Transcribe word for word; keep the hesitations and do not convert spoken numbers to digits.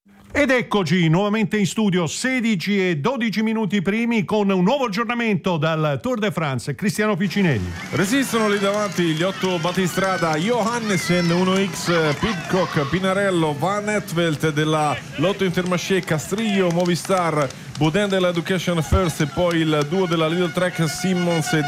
Ed eccoci nuovamente in studio, sedici e dodici minuti primi, con un nuovo aggiornamento dal Tour de France. Cristiano Piccinelli. Resistono lì davanti gli otto battistrada: Johannessen, uno X, Pidcock, Pinarello, Van Etveldt della Lotto Intermarché, Castrillo, Movistar, Boudin della Education First, e poi il duo della Little Trek, Simmons e